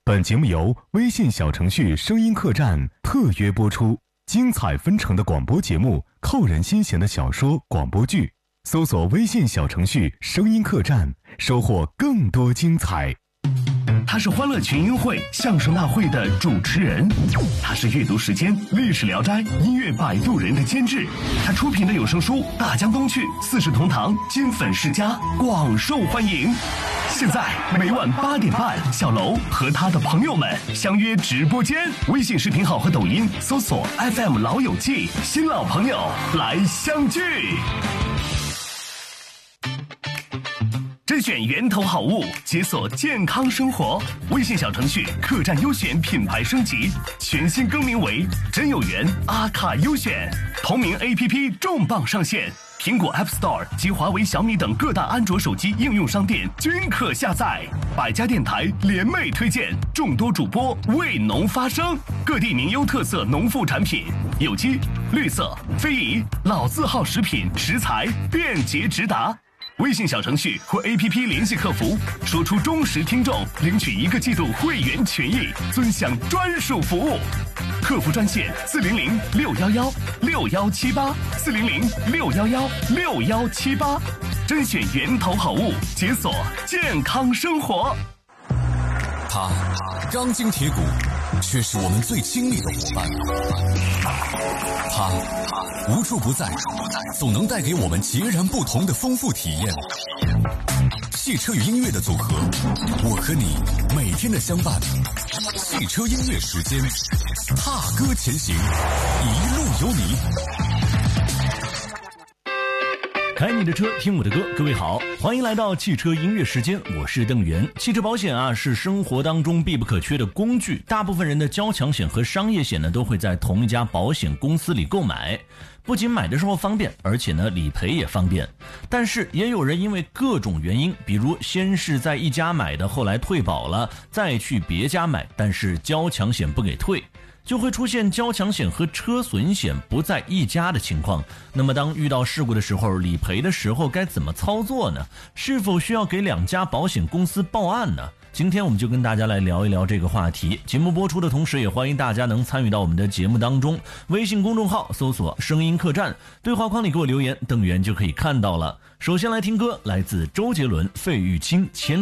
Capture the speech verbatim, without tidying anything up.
本节目由微信小程序声音客栈特约播出，精彩纷呈的广播节目，扣人心弦的小说广播剧，搜索微信小程序声音客栈，收获更多精彩。 他是欢乐群英会相声大会的主持人，他是阅读时间历史聊斋音乐摆渡人的监制，他出品的有声书《大江东去》四世同堂金粉世家广受欢迎。现在每晚八点半，小楼和他的朋友们相约直播间，微信视频号和抖音搜索 F M 老友记，新老朋友来相聚。甄选源头好物，解锁健康生活。微信小程序客栈优选品牌升级，全新更名为真有缘阿卡优选。同名 A P P 重磅上线，苹果 App Store 及华为、小米等各大安卓手机应用商店均可下载。百家电台联袂推荐，众多主播为农发声，各地名优特色农副产品，有机、绿色、非遗、老字号食品食材便捷直达。微信小程序或 A P P 联系客服，说出忠实听众，领取一个季度会员权益，尊享专属服务。客服专线四零零六幺幺六幺七八四零零六幺幺六幺七八，甄选源头好物，解锁健康生活。 他钢筋铁骨，却是我们最亲密的伙伴。他无处不在，总能带给我们截然不同的丰富体验。汽车与音乐的组合，我和你每天的相伴。汽车音乐时间，踏歌前行，一路有你。 开你的车，听我的歌。各位好，欢迎来到汽车音乐时间，我是邓源。汽车保险啊，是生活当中必不可缺的工具。大部分人的交强险和商业险呢，都会在同一家保险公司里购买。不仅买的时候方便，而且呢，理赔也方便。但是也有人因为各种原因，比如先是在一家买的，后来退保了，再去别家买，但是交强险不给退，就会出现交强险和车损险不在一家的情况。那么当遇到事故的时候，理赔的时候该怎么操作呢？是否需要给两家保险公司报案呢？今天我们就跟大家来聊一聊这个话题。节目播出的同时，也欢迎大家能参与到我们的节目当中。微信公众号搜索声音客栈，对话框里给我留言，邓源就可以看到了。首先来听歌，来自周杰伦、费玉清、千